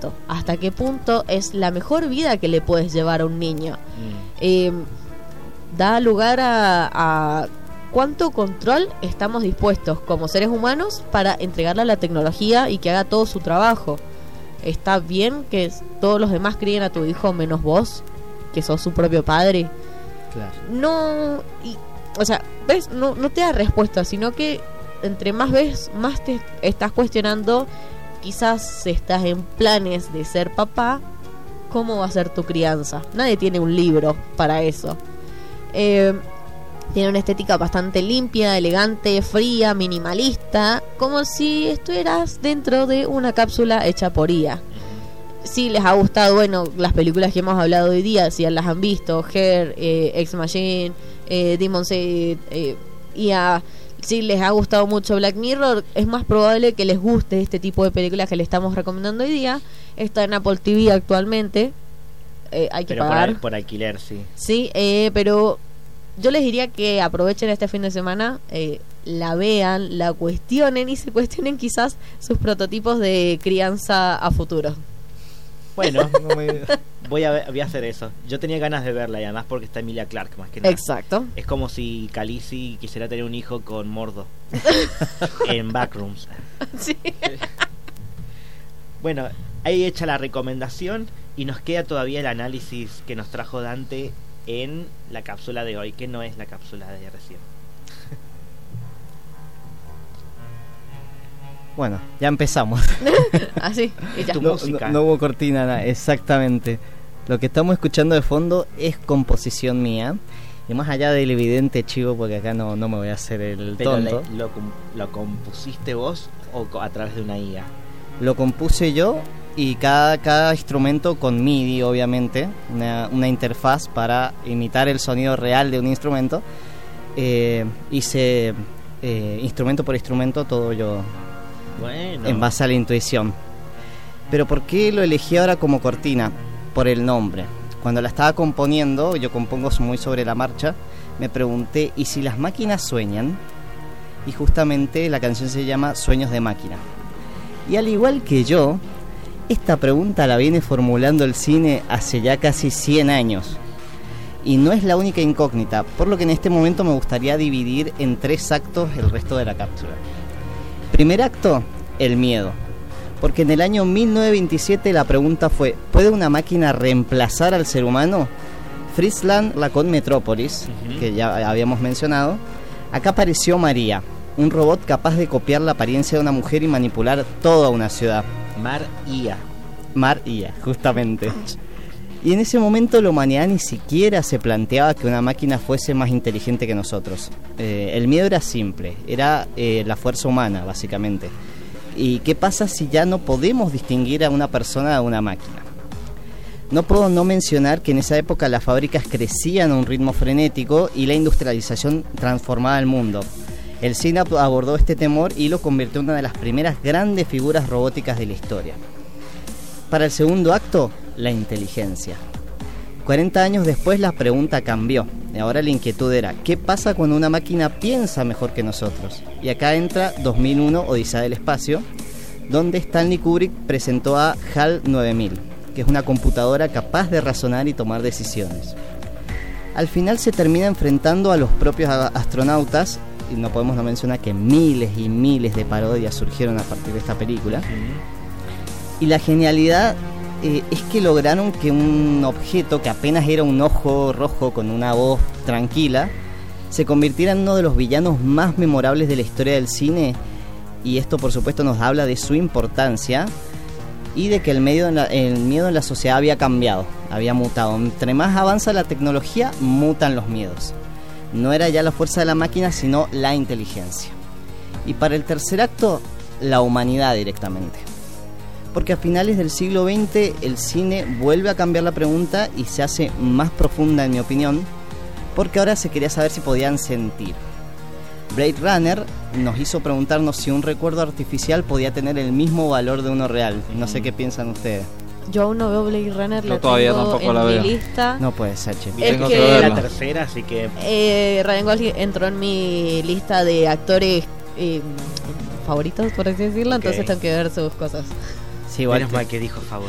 esto? ¿Hasta qué punto es la mejor vida que le puedes llevar a un niño? Da lugar a cuánto control estamos dispuestos como seres humanos para entregarle a la tecnología y que haga todo su trabajo. ¿Está bien que todos los demás críen a tu hijo menos vos, que sos su propio padre? Claro. No, o sea, ¿ves? No te da respuesta, sino que entre más ves, más te estás cuestionando. Quizás estás en planes de ser papá, ¿cómo va a ser tu crianza? Nadie tiene un libro para eso. Tiene una estética bastante limpia, elegante, fría, minimalista, como si estuvieras dentro de una cápsula hecha por IA. Si les ha gustado, bueno, las películas que hemos hablado hoy día, si las han visto, Her, Ex Machine, Demon Seed, IA, si les ha gustado mucho Black Mirror, es más probable que les guste este tipo de películas que les estamos recomendando hoy día. Está en Apple TV actualmente, hay que pagar. Por alquiler, sí. Sí, pero yo les diría que aprovechen este fin de semana, la vean, la cuestionen y se cuestionen quizás sus prototipos de crianza a futuro. Bueno, voy a hacer eso. Yo tenía ganas de verla y además porque está Emilia Clarke más que nada. Exacto. Es como si Khaleesi quisiera tener un hijo con Mordo en Backrooms. Sí. Bueno, ahí hecha la recomendación y nos queda todavía el análisis que nos trajo Dante en la cápsula de hoy, que no es la cápsula de recién. Bueno, ya empezamos. Así, ya. No hubo cortina, nada, exactamente. Lo que estamos escuchando de fondo es composición mía. Y más allá del evidente chivo, porque acá no me voy a hacer el tonto. ¿Lo compusiste vos o a través de una IA? Lo compuse yo y cada instrumento con MIDI, obviamente. Una interfaz para imitar el sonido real de un instrumento. Hice instrumento por instrumento todo yo. Bueno. En base a la intuición. Pero ¿por qué lo elegí ahora como cortina? Por el nombre. Cuando la estaba componiendo, yo compongo muy sobre la marcha, me pregunté, ¿y si las máquinas sueñan? Y justamente la canción se llama Sueños de Máquina. Y al igual que yo, esta pregunta la viene formulando el cine hace ya casi 100 años. Y no es la única incógnita, por lo que en este momento me gustaría dividir en 3 actos el resto de la cápsula. Primer acto, el miedo. Porque en el año 1927 la pregunta fue, ¿puede una máquina reemplazar al ser humano? Friesland Lacan Metropolis, que ya habíamos mencionado. Acá apareció María, un robot capaz de copiar la apariencia de una mujer y manipular toda una ciudad. Mar IA, justamente. Y en ese momento la humanidad ni siquiera se planteaba que una máquina fuese más inteligente que nosotros. El miedo era simple, era la fuerza humana, básicamente. ¿Y qué pasa si ya no podemos distinguir a una persona de una máquina? No puedo no mencionar que en esa época las fábricas crecían a un ritmo frenético y la industrialización transformaba el mundo. El cine abordó este temor y lo convirtió en una de las primeras grandes figuras robóticas de la historia. Para el segundo acto, la inteligencia. 40 años después la pregunta cambió. Ahora la inquietud era, ¿qué pasa cuando una máquina piensa mejor que nosotros? Y acá entra 2001, Odisea del Espacio, donde Stanley Kubrick presentó a HAL 9000, que es una computadora capaz de razonar y tomar decisiones. Al final se termina enfrentando a los propios astronautas, y no podemos no mencionar que miles y miles de parodias surgieron a partir de esta película. Y la genialidad es que lograron que un objeto que apenas era un ojo rojo con una voz tranquila se convirtiera en uno de los villanos más memorables de la historia del cine, y esto por supuesto nos habla de su importancia y de que el miedo en la sociedad había cambiado, había mutado. Entre más avanza la tecnología, mutan los miedos. No era ya la fuerza de la máquina, sino la inteligencia. Y para el tercer acto, la humanidad directamente. Porque a finales del siglo XX el cine vuelve a cambiar la pregunta y se hace más profunda, en mi opinión, porque ahora se quería saber si podían sentir. Blade Runner nos hizo preguntarnos si un recuerdo artificial podía tener el mismo valor de uno real. No sé qué piensan ustedes. Yo aún no veo Blade Runner, yo todavía tampoco en la mi veo. Lista. No puede ser, che. Tengo que ver la tercera, así que... Ryan Gosling entró en mi lista de actores favoritos, por así decirlo, entonces tengo que ver sus cosas. Sí, igual menos mal que dijo favor.